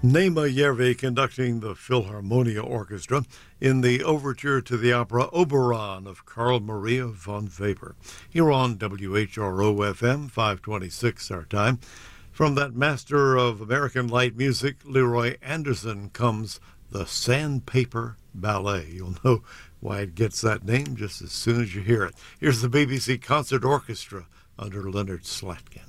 Nema Järvi conducting the Philharmonia Orchestra in the overture to the opera Oberon of Carl Maria von Weber. Here on WHRO-FM 526 our time. From that master of American light music, Leroy Anderson, comes the Sandpaper Ballet. You'll know why it gets that name just as soon as you hear it. Here's the BBC Concert Orchestra under Leonard Slatkin.